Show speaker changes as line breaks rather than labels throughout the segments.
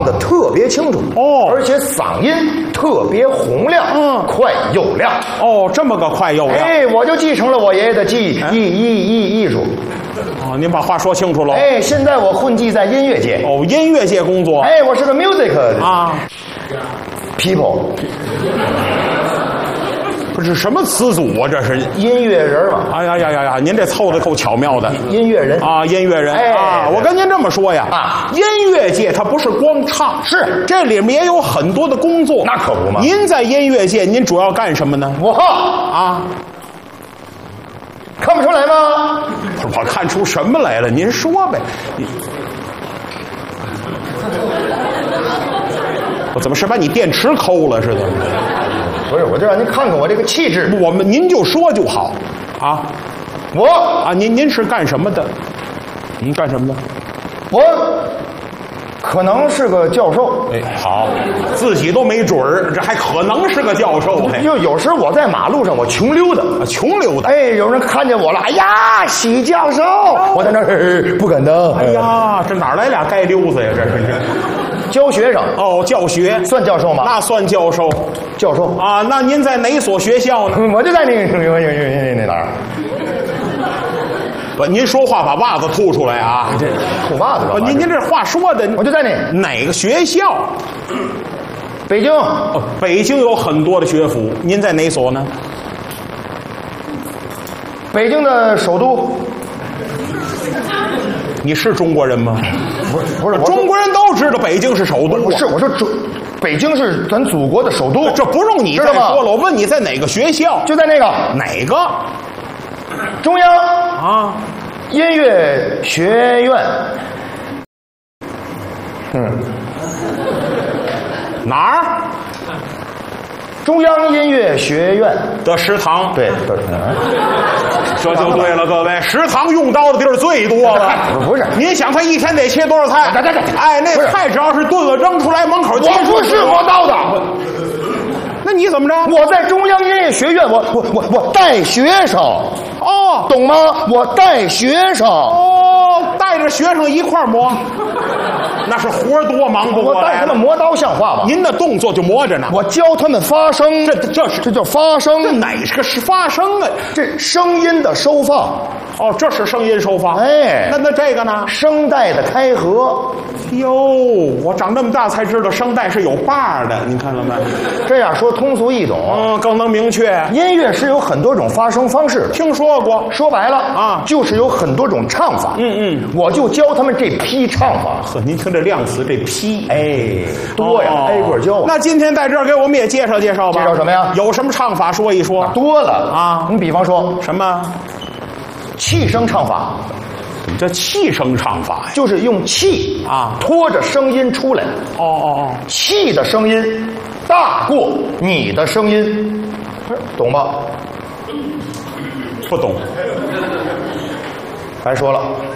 的特别清楚
哦，
而且嗓音特别洪亮，快又亮。
哦，这么个快又亮。
哎，我就继承了我爷爷的艺术。
哦，您把话说清楚喽。
哎，现在我混迹在音乐界。
哦，音乐界工作。
哎，我是个 music
啊
people。
不是什么词组啊，这是
音乐人嘛。
哎呀呀呀呀！您这凑的够巧妙的。
音乐人
啊，音乐人、
哎、
啊！我跟您这么说呀，音乐界它不是光唱，
是
这里面也有很多的工作。
那可不嘛。
您在音乐界，您主要干什么呢？
我看不出来吗？
我看出什么来了？您说呗。我怎么是把你电池抠了似的？
不是，我就让您看看我这个气质。
您就说就好，啊，您是干什么的？您干什么的？
我可能是个教授。
哎，好，自己都没准儿，这还可能是个教授。
就有时我在马路上我穷溜达，
穷溜达。
哎，有人看见我了，哎呀，许教授，我在那儿不敢当。
哎呀，这哪来俩街溜子呀？这是。
教学生
哦，教学
算教授吗？
那算教授，
教授
啊。那您在哪所学校呢？
我就在那哪儿。
不，您说话把袜子吐出来啊！这
吐袜子吧？
您这话说的，
我就在
哪个学校？
北京。
哦，北京有很多的学府，您在哪所呢？
北京的首都。
你是中国人吗？
不是，
中国人都知道北京是首都。
不是，我说北京是咱祖国的首都。
这不用你再说了，我问你在哪个学校？
就在那个
哪个？
中央音乐学院。
哪儿？
中央音乐学院
的食堂。
对，
这就对了，各位，食堂用刀的地儿最多了。
不是，
您想他一天得切多少菜？哎，那菜只要是炖了扔出来门口，
我不是磨刀的。
那你怎么着？
我在中央音乐学院，我带学生。哦，懂吗？我带学生。
哦，带着学生一块磨。那是活多忙不过来。
我带他们磨刀像话吗？
您的动作就磨着呢。
我教他们发声，这叫发声。
这哪个是发声啊？
这声音的收放。
哦，这是声音收放。
哎，
那这个呢？
声带的开合。
哟，我长这么大才知道声带是有把的，您看了没？
这样说通俗易懂，
更能明确。
音乐是有很多种发声方式，
听说过。
说白了就是有很多种唱法。我就教他们这批唱法。
呵，您听这量词，这批，
哎，多呀，挨个教。
那今天在这儿给我们也介绍介绍吧。
介绍什么呀？
有什么唱法说一说？
多了你比方说
什么？
气声唱法。
这气声唱法
就是用气拖着声音出来。气的声音大过你的声音，懂吗？
不懂。
白说了。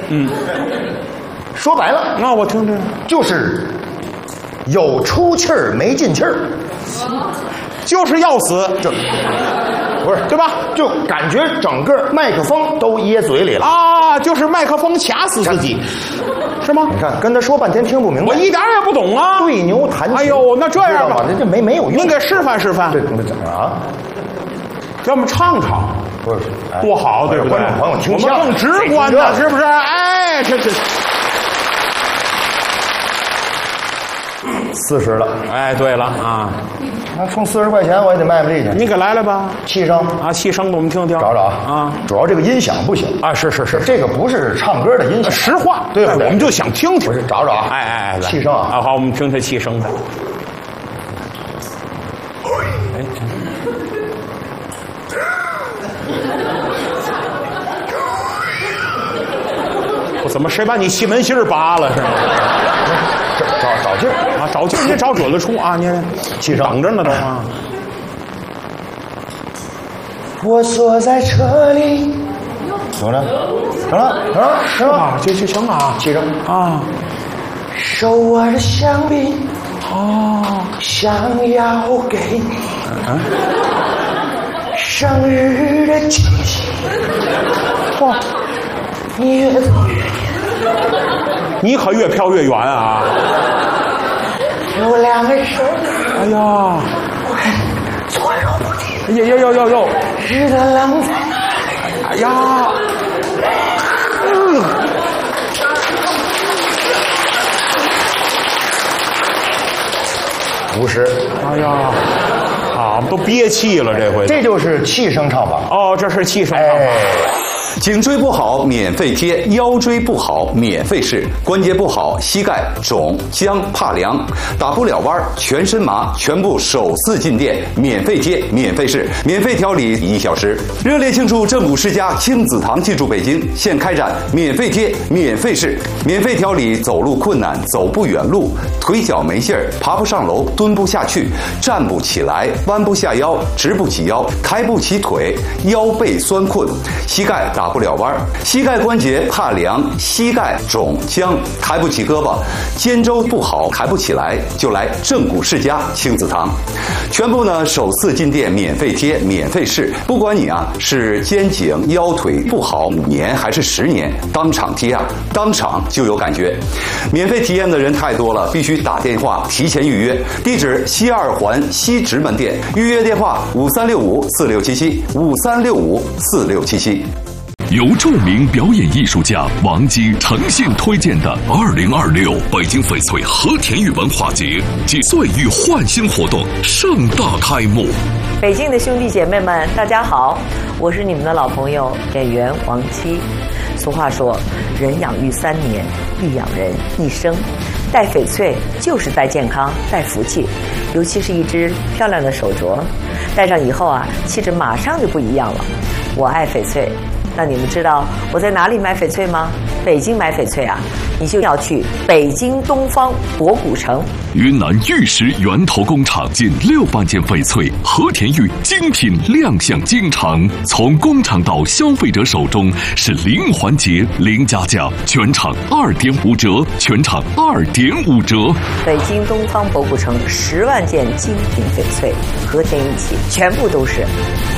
说白了，
那我听听，
就是有出气儿没进气儿，
就是要死，
这不是对吧？就感觉整个麦克风都噎嘴里了
就是麦克风卡死自己，是吗？
你看，跟他说半天听不明白，
我一点也不懂啊。
对牛弹琴，
哎呦，那这样吧，
这没有用。
您给示范示范。
这怎么啊？
要么唱唱，
不是
多好，对不对？
观众朋友听
我们更直观的，是不是？哎，这
40了。
哎，对了
那充40块钱我也得卖力去。
你给来来吧，
气声
气声我们听听，
找主要这个音响不行
是，
这个不是唱歌的音响，
实话，
对不对？
我们就想听听，
不是找
哎，
气声
好，我们听听气声的。我怎么谁把你气门芯儿拔了是吗？
找劲儿
找劲儿，您找准了出您
气声
等着呢都
我坐在车里，行了，是吧？
就行
气声手握着香槟，想要给生日的惊喜。你越走越远，
你可越飘越远
两个手。
哎呀，
左手不提。
哟，
日的冷在哪
里？哎呀
，50。
哎呀，啊，都憋气了这回。
这就是气声唱法。
哦，这是气声唱法。
颈椎不好免费贴，腰椎不好免费试，关节不好膝盖肿僵怕凉，打不了弯全身麻，全部首次进店免费贴免费试，免费调理1小时。热烈庆祝正骨世家亲子堂进驻北京，现开展免费贴免费试，免费调理走路困难、走不远路、腿脚没劲儿、爬不上楼、蹲不下去、站不起来、弯不下腰、直不起腰、抬不起腿、腰背酸困、膝盖打不了弯，膝盖关节怕凉，膝盖肿僵，抬不起胳膊，肩周不好抬不起来，就来正骨世家亲子堂，全部呢首次进店免费贴免费试，不管你啊是肩颈腰腿不好5年还是10年，当场贴啊，当场就有感觉。免费体验的人太多了，必须打电话提前预约，地址西2环西直门店，预约电话5365467753654677。
由著名表演艺术家王姬诚信推荐的2026北京翡翠和田玉文化节暨岁玉焕新活动盛大开幕。
北京的兄弟姐妹们，大家好，我是你们的老朋友演员王姬。俗话说，人养育3年，必养人一生。戴翡翠就是戴健康、戴福气，尤其是一只漂亮的手镯，戴上以后啊，气质马上就不一样了。我爱翡翠。那你们知道我在哪里买翡翠吗？北京买翡翠啊，你就要去北京东方博古城。
云南玉石源头工厂近6万件翡翠和田玉精品亮相京城，从工厂到消费者手中是零环节零加价，全场2.5折，全场2.5折。
北京东方博古城10万件精品翡翠和田玉器，全部都是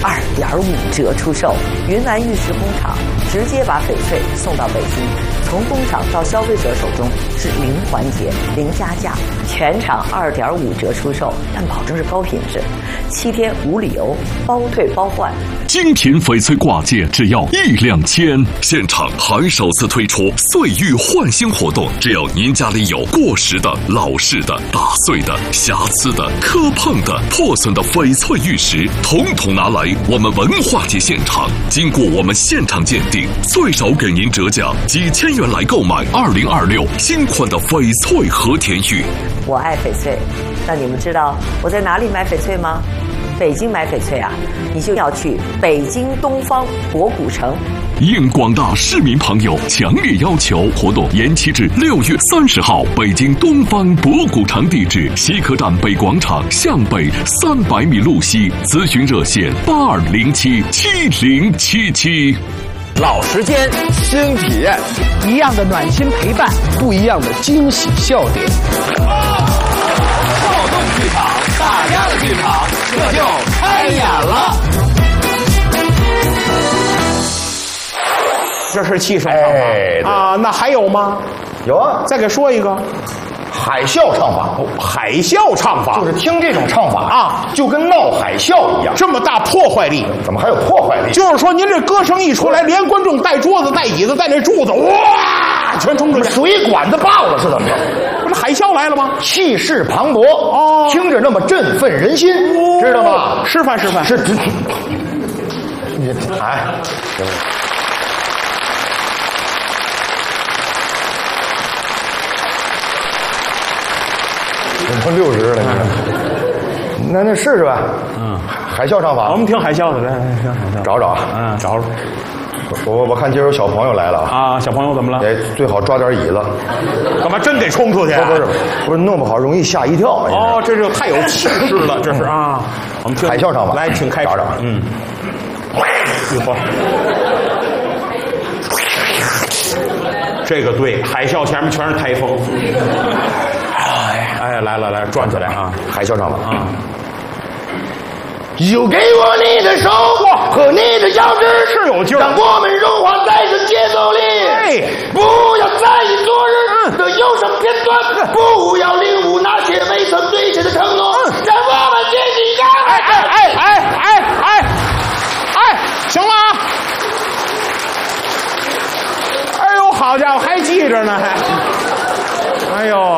2.5折出售。云南玉石工厂直接把翡翠送到北京，从工厂到消费者手中是零环节零加价，全场2.5折出售，但保证是高品质，7天无理由，包退包换。
精品翡翠挂件只要1-2千，现场还首次推出岁玉焕新活动，只要您家里有过时的、老式的、打碎的、瑕疵的、磕碰的、破损的翡翠玉石，统统拿来我们文化节现场，经过我们现场鉴定，最少给您折价几千元来购买2026新款的翡翠和田玉。
我爱翡翠，那你们知道我在哪里买翡翠吗？北京买翡翠啊，你就要去北京东方博古城。
应广大市民朋友强烈要求，活动延期至6月30号，北京东方博古城地址西客站北广场向北300米路西，咨询热线82077077。
老时间，新体验，一样的暖心陪伴，不一样的惊喜笑点。跳动剧场，大家的剧场，这就开演了。
这是气声唱法啊，那还有吗？
有啊，
再给说一个。
海啸唱法，
海啸唱法
就是听这种唱法啊，就跟闹海啸一样，
这么大破坏力，
怎么还有破坏力？
就是说，您这歌声一出来，连观众带桌子、带椅子、带那柱子，哇，全冲出去，
水管子爆了是怎么着？
不是海啸来了吗？
气势磅礴哦，听着那么振奋人心，知道吗？
示范示范，
是，哎。都60了，那试试吧。海啸唱法，
我们听海啸的，来听海啸，
找找，
找找。
我看今儿有小朋友来了
啊，小朋友怎么了？
最好抓点椅子。
干嘛真得冲出去？
不是弄不好容易吓一跳。
哦，这就太有气势了，这是啊。我们听
海啸唱法，
来，请开始。
找找，
一会儿。这个对，海啸前面全是台风。哎，来，转起来啊！
海啸唱法啊！就给我你的手和你的脚趾，
是有劲儿，
让我们融化在这节奏里。不要在意昨日的忧伤片段，不要领悟那些未曾兑现
好家伙，还记着呢，还，哎呦。